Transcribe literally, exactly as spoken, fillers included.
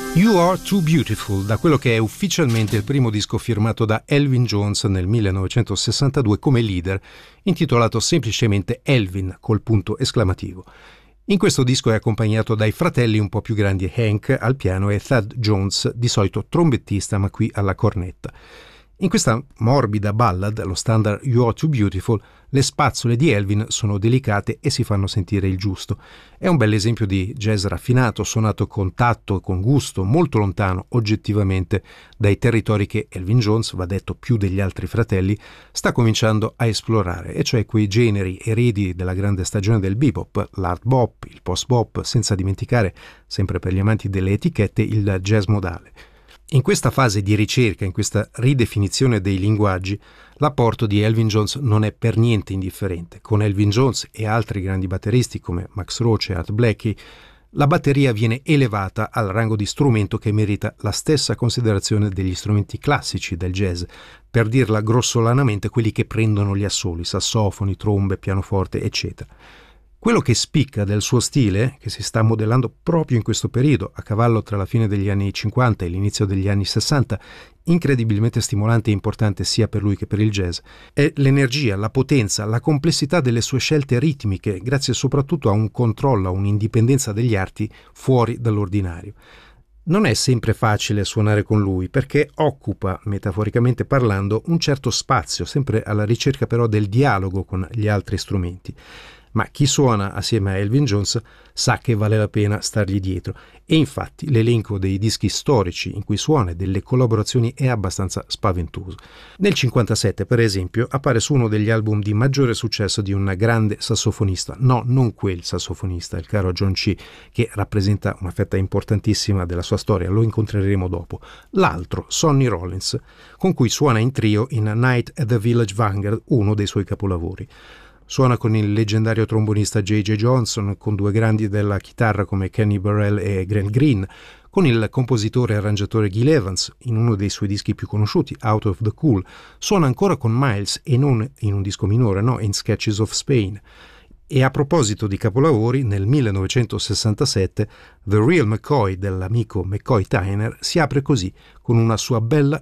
You Are Too Beautiful, da quello che è ufficialmente il primo disco firmato da Elvin Jones nel millenovecentosessantadue come leader, intitolato semplicemente Elvin col punto esclamativo. In questo disco è accompagnato dai fratelli un po' più grandi Hank al piano e Thad Jones, di solito trombettista ma qui alla cornetta. In questa morbida ballad, lo standard You Are Too Beautiful, le spazzole di Elvin sono delicate e si fanno sentire il giusto. È un bel esempio di jazz raffinato, suonato con tatto e con gusto, molto lontano oggettivamente dai territori che Elvin Jones, va detto più degli altri fratelli, sta cominciando a esplorare, e cioè quei generi eredi della grande stagione del bebop, l'art bop, il post bop, senza dimenticare, sempre per gli amanti delle etichette, il jazz modale. In questa fase di ricerca, in questa ridefinizione dei linguaggi, l'apporto di Elvin Jones non è per niente indifferente. Con Elvin Jones e altri grandi batteristi come Max Roach e Art Blakey, la batteria viene elevata al rango di strumento che merita la stessa considerazione degli strumenti classici del jazz, per dirla grossolanamente quelli che prendono gli assoli, sassofoni, trombe, pianoforte, eccetera. Quello che spicca del suo stile, che si sta modellando proprio in questo periodo, a cavallo tra la fine degli anni cinquanta e l'inizio degli anni sessanta, incredibilmente stimolante e importante sia per lui che per il jazz, è l'energia, la potenza, la complessità delle sue scelte ritmiche, grazie soprattutto a un controllo, a un'indipendenza degli arti fuori dall'ordinario. Non è sempre facile suonare con lui, perché occupa, metaforicamente parlando, un certo spazio, sempre alla ricerca però del dialogo con gli altri strumenti. Ma chi suona assieme a Elvin Jones sa che vale la pena stargli dietro, e infatti l'elenco dei dischi storici in cui suona e delle collaborazioni è abbastanza spaventoso. Nel cinquantasette, per esempio, appare su uno degli album di maggiore successo di un grande sassofonista, no, non quel sassofonista, il caro John C., che rappresenta una fetta importantissima della sua storia, lo incontreremo dopo, l'altro, Sonny Rollins, con cui suona in trio in Night at the Village Vanguard, uno dei suoi capolavori. Suona con il leggendario trombonista J J Johnson, con due grandi della chitarra come Kenny Burrell e Grant Green, con il compositore e arrangiatore Gil Evans, in uno dei suoi dischi più conosciuti, Out of the Cool. Suona ancora con Miles, e non in un disco minore, no, in Sketches of Spain. E a proposito di capolavori, nel millenovecentosessantasette The Real McCoy dell'amico McCoy Tyner si apre così, con una sua bella